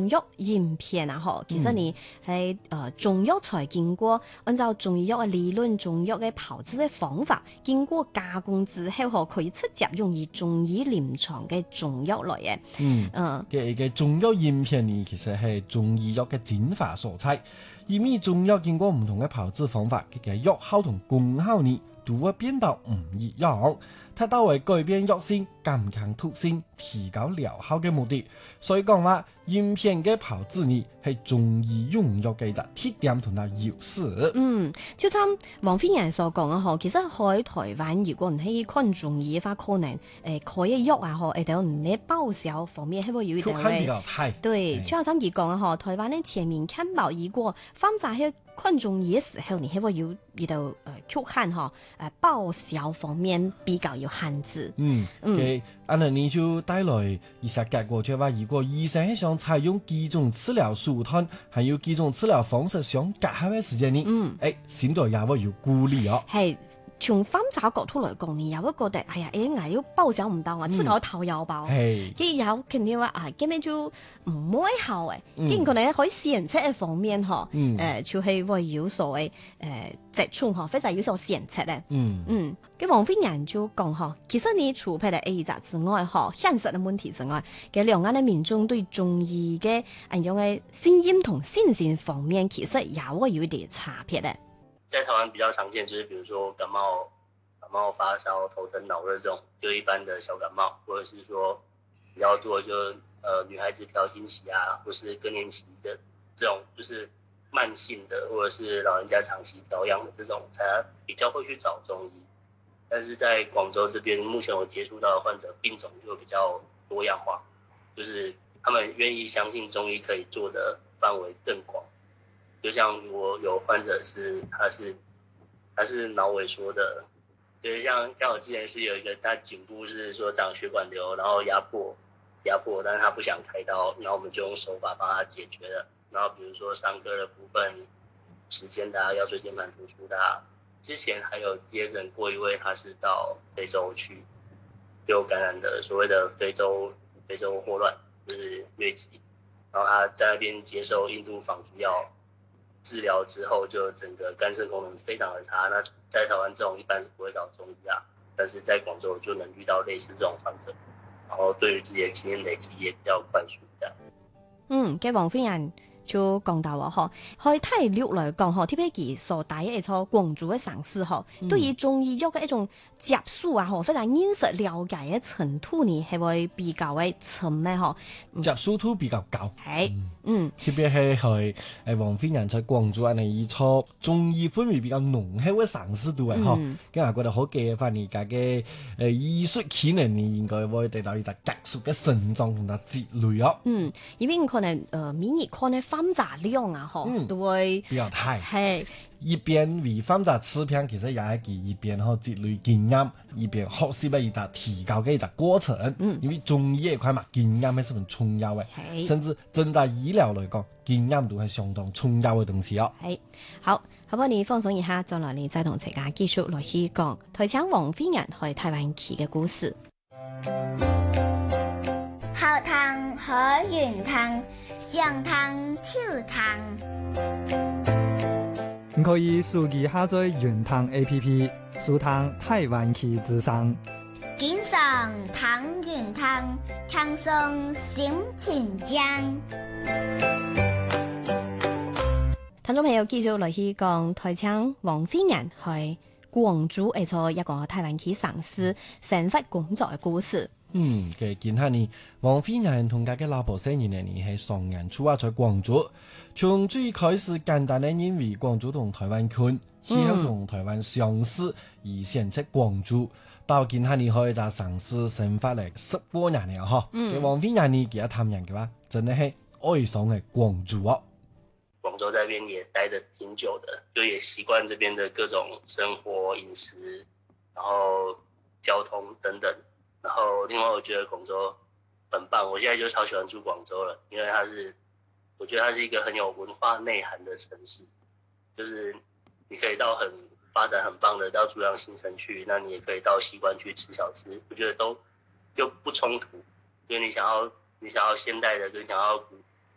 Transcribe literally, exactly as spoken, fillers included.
中藥飲片啊，嗬，其實你係誒中藥材經過按照中醫藥嘅理論、中藥嘅炮製嘅方法，經過加工之後，嗬，可以直接用於中醫臨床嘅中藥來嘅。 嗯， 嗯， 嘅嘅中藥飲片呢，其實係中醫藥嘅精華所在。因為中藥經過唔同嘅炮製方法，佢嘅藥效同功效呢，都會變到唔一樣。它都會改變藥性、減強毒性、提高療效嘅目的。所以講話飲片嘅炮製呢，係中醫用藥嘅一個特點同埋優勢。 嗯，就啱黃飛人所講啊，嗬，其實喺台灣，如果唔係看中醫嘅話，可能誒開嘅藥啊，嗬，誒到唔係報銷方面係會有一點比較大。 對，就啱佢講啊，嗬，台灣咧前面看報醫過，放在喺看中醫嘅時候，你係會有呢度誒曲限嗬，誒報銷方面比較有限制。 嗯，嘅安尼你就帶來一些結果，就係話如果醫生係想採用幾種治療手段，還有幾種治療方式相結合嘅時間呢，嗯，誒，先到也會有顧慮哦。 係。從翻找角度嚟講，你有一個覺得，哎呀，誒我要報銷唔到啊，只夠投郵包。跟住有肯定話啊，根本就唔會好誒。既然佢哋可以選擇嘅方面嗬，誒、嗯呃、就係會有所謂誒折衷嗬，或者有所選擇咧。嗯嗯，咁黃飛人就講嗬，其實你除咗 A 雜之外，嗬，現實嘅問題之外，嘅兩岸嘅民眾對中醫嘅誒種嘅信任同信心方面，其實也會有一點差別咧。 在台灣比較常見，就是比如說感冒、感冒發燒、頭疼腦熱這種，就一般的小感冒，或者是說比較多就呃女孩子調經期啊，或是更年期的這種，就是慢性的，或者是老人家長期調養的這種，才比較會去找中醫。但是在廣州這邊，目前我接觸到的患者病種就比較多樣化，就是他們願意相信中醫可以做的範圍更廣。就像我有患者是，他是他是腦萎縮的，就是像像我之前是有一個，他頸部是說長血管瘤，然後壓迫壓迫，但是他不想開刀，然後我們就用手法幫他解決了。然後比如說傷科的部分，時間的腰椎間盤突出的，之前還有接診過一位，他是到非洲去，就感染的所謂的非洲非洲霍亂，就是瘧疾，然後他在那邊接受印度仿製藥治療之後，就整個肝腎功能非常的差。那在台灣這種一般是不會找中醫啊，但是在廣州就能遇到類似這種患者，然後對於自己的經驗累積也比較快速。這樣。 嗯，嘅黃飛人就講到話，嗬，喺泰陸來講，嗬，特別佢所帶嘅一個廣州嘅城市，嗬、嗯，對於中醫藥嘅一種接觸啊，嗬，非常認識了解嘅程度呢，係會比較嘅深咩，嗬， 接觸度比較高。 係，嗯， 特別係喺誒黃飛人在廣州啊，呢處中醫氛圍比較濃厚嘅城市度嘅，嗬、嗯，咁我覺得好嘅，反而家嘅誒醫術技能呢，應該會得到一個急速嘅成長同埋積累哦。 嗯，因為可能誒免疫可能放大量啊，嗬、嗯，都會比較大， 係一邊為放大吃片，其實也係佢一邊嗬積累經驗，一邊學習嘅一個提高嘅一個過程。嗯，因為中醫一塊嘛，經驗係十分重要嘅，甚至真在醫療嚟講，經驗都係相當重要嘅東西哦。 係好，好唔好？你放鬆一下，再來你再同大家繼續來去講台灣黃飛人去台灣去嘅故事。 後堂可圓堂，上堂秋堂。 你可以手機下載圓堂 A P P， 收聽台灣區之聲。 經常談圓堂，輕鬆心情講。 聽眾朋友繼續來去講台灣黃飛人去廣州誒，做一個台灣區城市生活工作嘅故事。 嗯，嘅見下呢，黃飛人同家嘅老婆生日呢，你係上人出啊在廣州，從最開始簡單嘅因為廣州同台灣近，之後同台灣相似而選擇廣州，包括見下你可以在城市生活嚟十多年了嗬。嘅黃飛人呢，其他探人嘅話，真係係愛上嘅廣州哦。 廣州在邊也待得挺久的，就也習慣這邊的各種生活飲食，然後交通等等。然後另外我覺得廣州很棒，我現在就超喜歡住廣州了，因為它是，我覺得它是一個很有文化內涵的城市，就是你可以到很發展很棒的到珠江新城去，那你也可以到西關去吃小吃，我覺得都又不衝突，因為你想要你想要現代的跟想要古